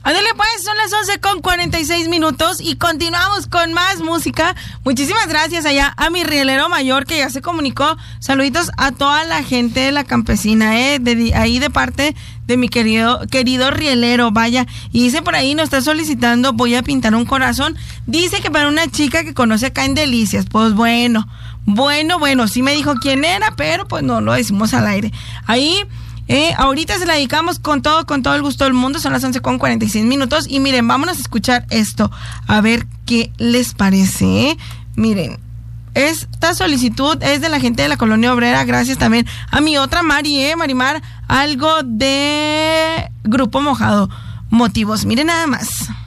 Ándale pues, son las 11:46 y continuamos con más música. Muchísimas gracias allá a mi rielero mayor que ya se comunicó. Saluditos a toda la gente de la campesina, ahí de parte de mi querido rielero, vaya. Y dice por ahí, nos está solicitando, voy a pintar un corazón. Dice que para una chica que conoce acá en Delicias. Pues bueno, sí me dijo quién era, pero pues no lo decimos al aire. Ahí... ahorita se la dedicamos con todo el gusto del mundo. Son las 11:46 y miren, vámonos a escuchar esto, a ver qué les parece, Miren, esta solicitud es de la gente de la Colonia Obrera. Gracias también a mi otra Marimar, algo de Grupo Mojado. Motivos, miren nada más.